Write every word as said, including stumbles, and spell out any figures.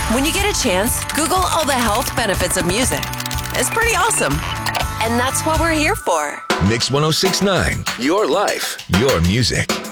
When you get a chance, Google all the health benefits of music. It's pretty awesome. And that's what we're here for. Mix one oh six point nine, your life, your music.